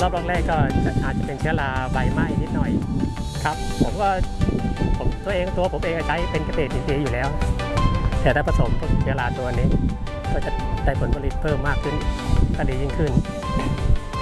รอบแรกก็อาจจะเป็นเชื้อราใบไหม้นิดหน่อยครับตัวผมเองใช้เป็นเกษตรอินทรีย์อยู่แล้วแต่ถ้าผสมเชื้อราตัวนี้ก็จะได้ผลผลิตเพิ่มมากขึ้นก็ดียิ่งขึ้น